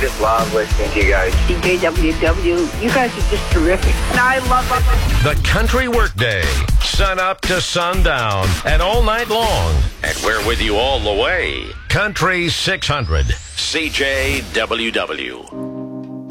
just love listening to you guys. CJWW, you guys are just terrific. And I love it. The Country Workday, sun up to sundown and all night long. And we're with you all the way. Country 600, CJWW.